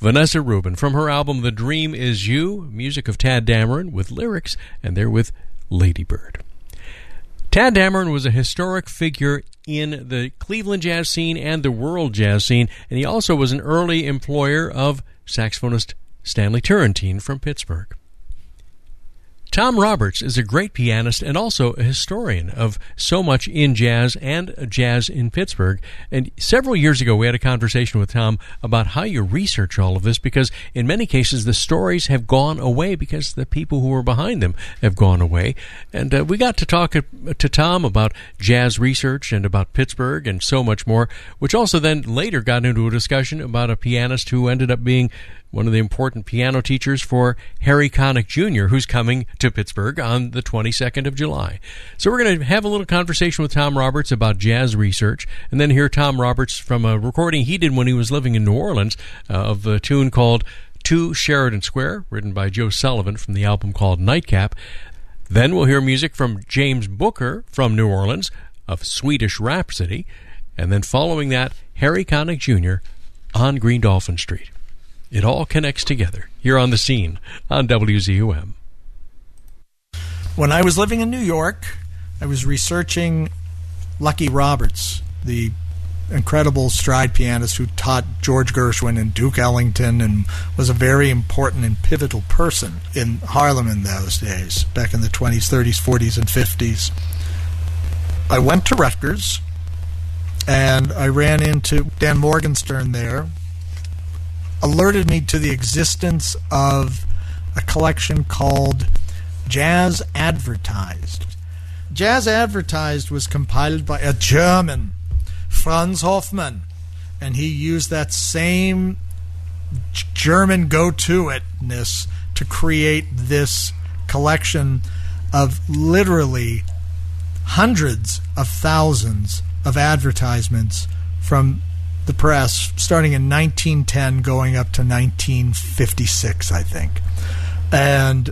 Vanessa Rubin from her album The Dream Is You, music of Tadd Dameron with lyrics, and they're with Lady Bird. Tadd Dameron was a historic figure in the Cleveland jazz scene and the world jazz scene, and he also was an early employer of saxophonist Stanley Turrentine from Pittsburgh. Tom Roberts is a great pianist and also a historian of so much in jazz and jazz in Pittsburgh. And several years ago, we had a conversation with Tom about how you research all of this, because in many cases, the stories have gone away because the people who were behind them have gone away. And we got to talk to Tom about jazz research and about Pittsburgh and so much more, which also then later got into a discussion about a pianist who ended up being one of the important piano teachers for Harry Connick Jr., who's coming to Pittsburgh on the 22nd of July. So we're going to have a little conversation with Tom Roberts about jazz research, and then hear Tom Roberts from a recording he did when he was living in New Orleans of a tune called To Sheridan Square, written by Joe Sullivan from the album called Nightcap. Then we'll hear music from James Booker from New Orleans of Swedish Rhapsody, and then following that, Harry Connick Jr. on Green Dolphin Street. It all connects together here on The Scene on WZUM. When I was living in New York, I was researching Lucky Roberts, the incredible stride pianist who taught George Gershwin and Duke Ellington and was a very important and pivotal person in Harlem in those days, back in the 20s, 30s, 40s, and 50s. I went to Rutgers, and I ran into Dan Morgenstern there, alerted me to the existence of a collection called Jazz Advertised. Jazz Advertised was compiled by a German, Franz Hoffmann, and he used that same German go-to-itness to create this collection of literally hundreds of thousands of advertisements from the press, starting in 1910, going up to 1956, I think. And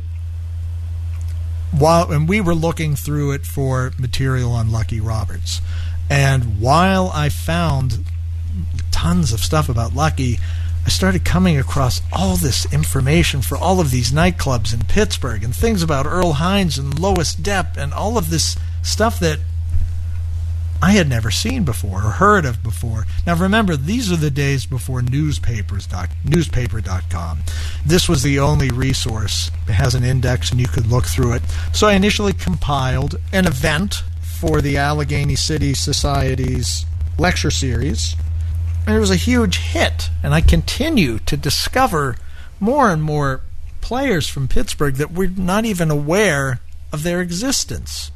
we were looking through it for material on Lucky Roberts. And while I found tons of stuff about Lucky, I started coming across all this information for all of these nightclubs in Pittsburgh and things about Earl Hines and Lois Depp and all of this stuff that I had never seen before or heard of before. Now remember, these are the days before newspaper.com. This was the only resource. It has an index and you could look through it. So I initially compiled an event for the Allegheny City Society's lecture series, and it was a huge hit. And I continue to discover more and more players from Pittsburgh that we're not even aware of their existence.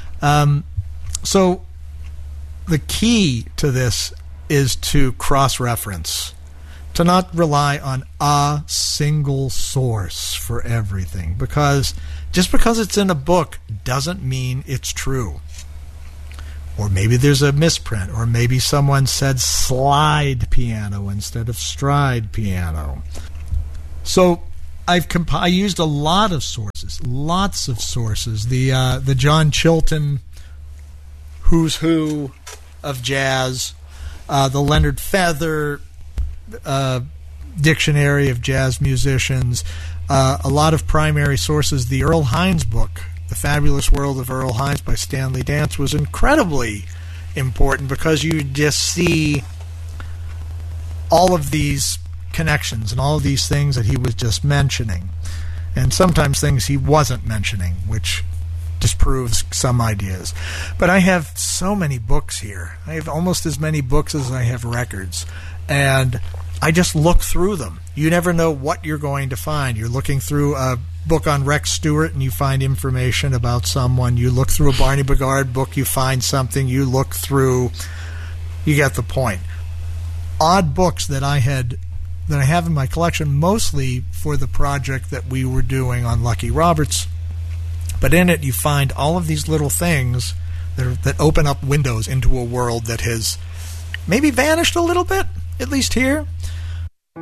So the key to this is to cross-reference, to not rely on a single source for everything, because just because it's in a book doesn't mean it's true. Or maybe there's a misprint, or maybe someone said slide piano instead of stride piano. So I used a lot of sources, lots of sources. The John Chilton Who's Who of Jazz, the Leonard Feather Dictionary of Jazz Musicians, a lot of primary sources. The Earl Hines book, The Fabulous World of Earl Hines by Stanley Dance, was incredibly important because you just see all of these connections and all of these things that he was just mentioning, and sometimes things he wasn't mentioning, which disproves some ideas. But I have so many books here. I have almost as many books as I have records, and I just look through them. You never know what you're going to find. You're looking through a book on Rex Stewart and you find information about someone. You look through a Barney Bigard book, you find something. You look through, you get the point. Odd books that I have in my collection, mostly for the project that we were doing on Lucky Roberts. But in it, you find all of these little things that open up windows into a world that has maybe vanished a little bit, at least here.